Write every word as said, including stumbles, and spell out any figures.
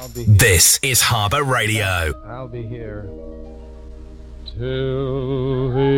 This is Harbour Radio. I'll be here till the